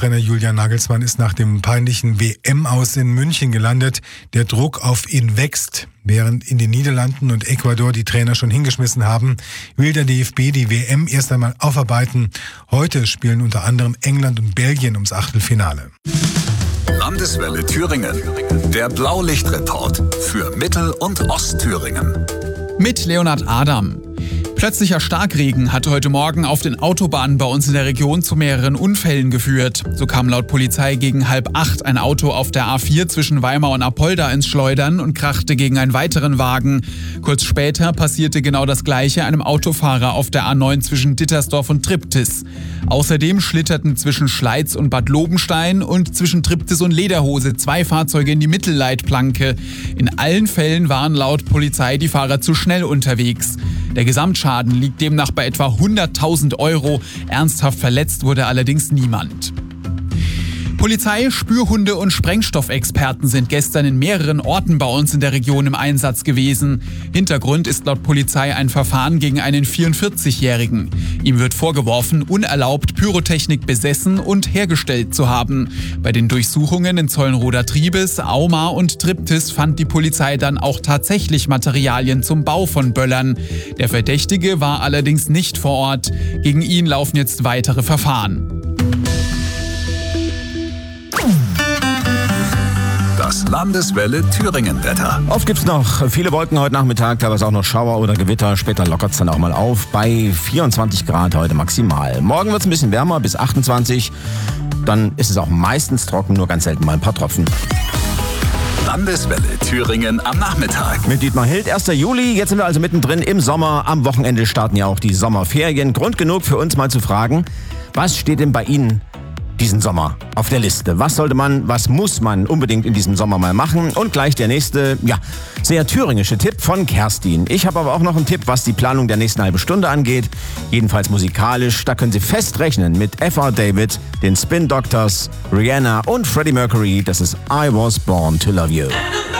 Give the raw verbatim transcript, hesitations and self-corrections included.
Bundestrainer Julian Nagelsmann ist nach dem peinlichen W M-Aus in München gelandet. Der Druck auf ihn wächst. Während in den Niederlanden und Ecuador die Trainer schon hingeschmissen haben, will der D F B die W M erst einmal aufarbeiten. Heute spielen unter anderem England und Belgien ums Achtelfinale. Landeswelle Thüringen. Der Blaulichtreport für Mittel- und Ostthüringen. Mit Leonhard Adam. Plötzlicher Starkregen hat heute Morgen auf den Autobahnen bei uns in der Region zu mehreren Unfällen geführt. So kam laut Polizei gegen halb acht ein Auto auf der A vier zwischen Weimar und Apolda ins Schleudern und krachte gegen einen weiteren Wagen. Kurz später passierte genau das Gleiche einem Autofahrer auf der A neun zwischen Dittersdorf und Triptis. Außerdem schlitterten zwischen Schleiz und Bad Lobenstein und zwischen Triptis und Lederhose zwei Fahrzeuge in die Mittelleitplanke. In allen Fällen waren laut Polizei die Fahrer zu schnell unterwegs. Der Gesamtschaden liegt demnach bei etwa hunderttausend Euro. Ernsthaft verletzt wurde allerdings niemand. Polizei, Spürhunde und Sprengstoffexperten sind gestern in mehreren Orten bei uns in der Region im Einsatz gewesen. Hintergrund ist laut Polizei ein Verfahren gegen einen vierundvierzigjährigen. Ihm wird vorgeworfen, unerlaubt Pyrotechnik besessen und hergestellt zu haben. Bei den Durchsuchungen in Zollenroda-Triebes, Aumar und Triptis fand die Polizei dann auch tatsächlich Materialien zum Bau von Böllern. Der Verdächtige war allerdings nicht vor Ort. Gegen ihn laufen jetzt weitere Verfahren. Das Landeswelle Thüringen-Wetter. Oft gibt's noch viele Wolken heute Nachmittag, teilweise auch noch Schauer oder Gewitter. Später lockert's dann auch mal auf bei vierundzwanzig Grad heute maximal. Morgen wird's ein bisschen wärmer bis achtundzwanzig. Dann ist es auch meistens trocken, nur ganz selten mal ein paar Tropfen. Landeswelle Thüringen am Nachmittag. Mit Dietmar Hild, erster Juli. Jetzt sind wir also mittendrin im Sommer. Am Wochenende starten ja auch die Sommerferien. Grund genug für uns mal zu fragen, was steht denn bei Ihnen diesen Sommer auf der Liste? Was sollte man, was muss man unbedingt in diesem Sommer mal machen? Und gleich der nächste, ja, sehr thüringische Tipp von Kerstin. Ich habe aber auch noch einen Tipp, was die Planung der nächsten halben Stunde angeht. Jedenfalls musikalisch. Da können Sie fest rechnen mit F R David, den Spin Doctors, Rihanna und Freddie Mercury. Das ist I Was Born to Love You.